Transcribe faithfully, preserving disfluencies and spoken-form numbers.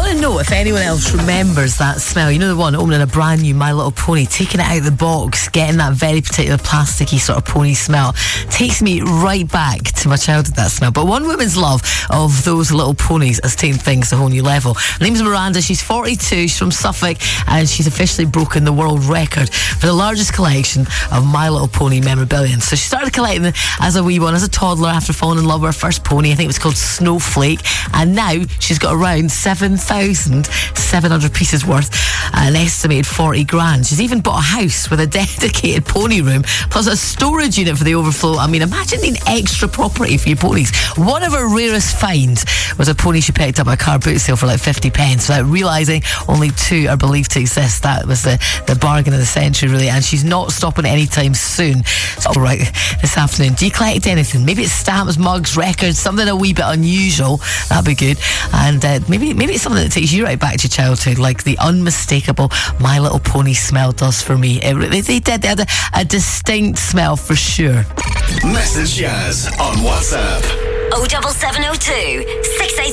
want to know if anyone else remembers that smell. You know, the one opening a brand new My Little Pony, taking it out of the box, getting that very particular plasticky sort of pony smell. Takes me right back to my childhood, that smell. But one woman's love of those little ponies has taken things to a whole new level. Her name's Miranda. She's forty-two. She's from Suffolk, and she's officially broken the world record for the largest collection of My Little Pony memorabilia. So she started collecting them as a wee one, as a toddler, after falling in love with her first pony. I think it was called Snowflake, and now she's got around seven thousand seven hundred pieces worth, an estimated forty grand. She's even bought a house with a dedicated pony room, plus a storage unit for the overflow. I mean, imagine needing extra property for your ponies. One of her rarest finds was a pony she picked up at a car boot sale for like fifty pence, without realising only two are believed to exist. That was the, the bargain of the century, really, and she's not stopping anytime soon. So, all right, this afternoon, do you collect anything? Maybe it's stamps, mugs, records, something a wee bit unusual. That'd be good. And uh, maybe maybe it's something that takes you right back to childhood, like the unmistakable My Little Pony smell does for me. It, they, they did. They had a, a distinct smell for sure. Message Jazz on WhatsApp. oh seven seven oh two, six eight